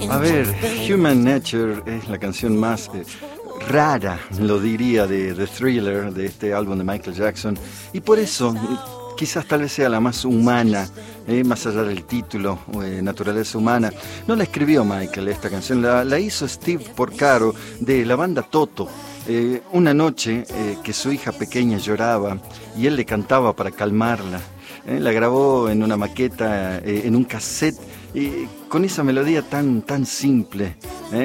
A ver, Human Nature es la canción más rara, lo diría, de The Thriller, de este álbum de Michael Jackson, y por eso quizás tal vez sea la más humana, más allá del título, Naturaleza Humana. No la escribió Michael esta canción, la hizo Steve Porcaro de la banda Toto. Una noche que su hija pequeña lloraba y él le cantaba para calmarla. La grabó en una maqueta, en un cassette, y con esa melodía tan simple.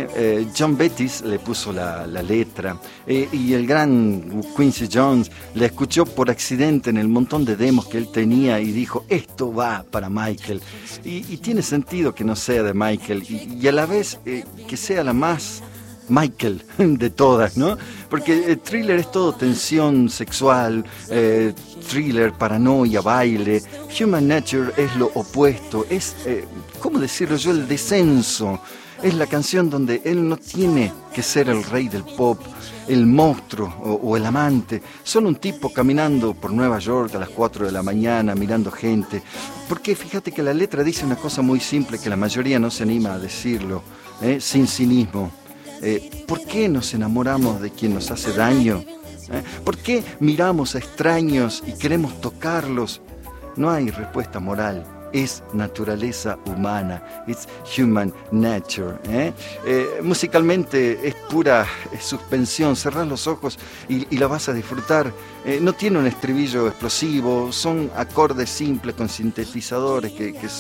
John Bettis le puso la letra, y el gran Quincy Jones la escuchó por accidente en el montón de demos que él tenía y dijo, esto va para Michael. Y tiene sentido que no sea de Michael y a la vez que sea la más Michael de todas, ¿no? Porque Thriller es todo tensión sexual, thriller, paranoia, baile. Human Nature es lo opuesto, es, ¿cómo decirlo yo? El descenso. Es la canción donde él no tiene que ser el rey del pop, el monstruo o el amante. Solo un tipo caminando por Nueva York a las 4 de la mañana, mirando gente. Porque fíjate que la letra dice una cosa muy simple que la mayoría no se anima a decirlo, sin cinismo. ¿Por qué nos enamoramos de quien nos hace daño? ¿Por qué miramos a extraños y queremos tocarlos? No hay respuesta moral, es naturaleza humana, it's human nature. Musicalmente es pura suspensión, cerrás los ojos y la vas a disfrutar. No tiene un estribillo explosivo, son acordes simples con sintetizadores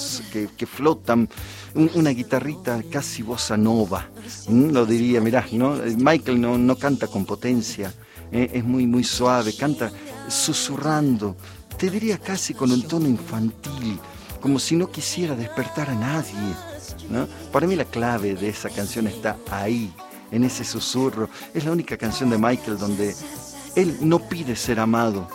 que flotan, una guitarrita casi bossa nova, lo diría, mirá, ¿no? Michael no canta con potencia, es muy suave, canta susurrando, te diría casi con un tono infantil, como si no quisiera despertar a nadie, ¿no? Para mí la clave de esa canción está ahí, en ese susurro. Es la única canción de Michael donde él no pide ser amado,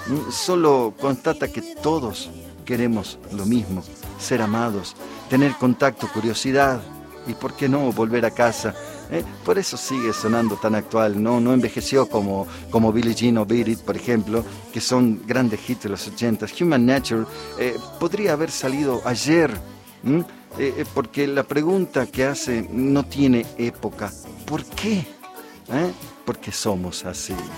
solo constata que todos queremos lo mismo, ser amados, tener contacto, curiosidad y, ¿por qué no?, volver a casa. Por eso sigue sonando tan actual, no envejeció como Billie Jean o Beat It, por ejemplo, que son grandes hits de los 80. Human Nature podría haber salido ayer, porque la pregunta que hace no tiene época. ¿Por qué? Porque somos así.